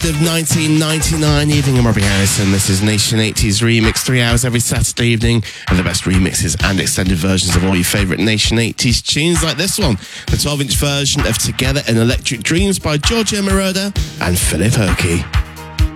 of 1999 evening. I'm Robbie Harrison. This is Nation 80s Remix, 3 hours every Saturday evening, and the best remixes and extended versions of all your favourite Nation 80s tunes like this one, the 12-inch version of Together in Electric Dreams by Giorgio Moroder and Philip Oakey.